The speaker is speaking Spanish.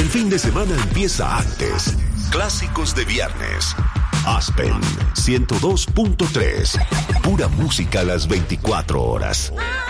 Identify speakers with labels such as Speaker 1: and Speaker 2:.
Speaker 1: El fin de semana empieza antes. Clásicos de viernes. Aspen 102.3. Pura música a las 24 horas.